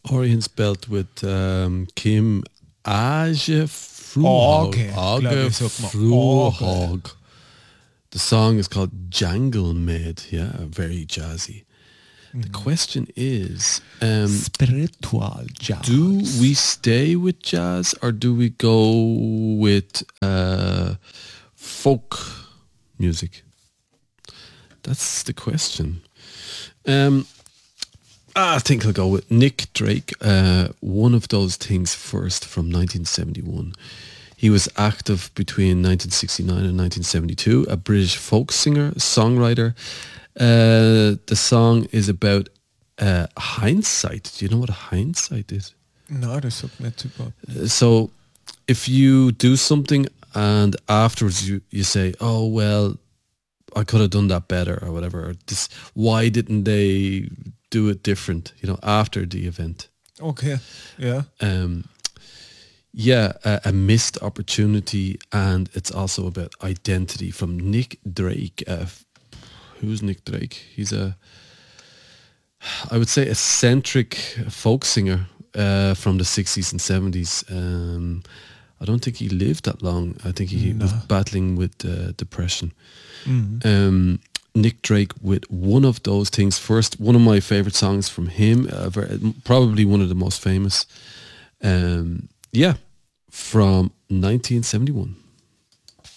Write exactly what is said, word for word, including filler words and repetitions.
Orion's Belt with um, Kim Aje Åge, Fruhag. glaub Åge ich, sagt man. Fruhag. The song is called Jangle Med. Yeah, very jazzy. The question is, um, Spiritual Jazz. do we stay with jazz or do we go with uh, folk music? That's the question. Um, I think I'll go with Nick Drake, uh, One of Those Things First from nineteen seventy-one. He was active between nineteen sixty-nine and nineteen seventy-two, a British folk singer, songwriter. Uh, the song is about uh, hindsight. Do you know what a hindsight is? No, das sagt nicht super. Uh, So if you do something and afterwards you, you say, oh, well, I could have done that better or whatever. Or this, why didn't they do it different, you know, after the event? Okay, ja. Um, yeah, a, a missed opportunity, and it's also about identity from Nick Drake. Uh, who's Nick Drake? He's a, I would say, eccentric folk singer uh, from the sixties and seventies. Um, I don't think he lived that long. I think he No. was battling with uh, depression. Mhm. Um, Nick Drake with One of Those Things First. One of my favorite songs from him. Uh, very, probably one of the most famous. Um, yeah, from nineteen seventy-one.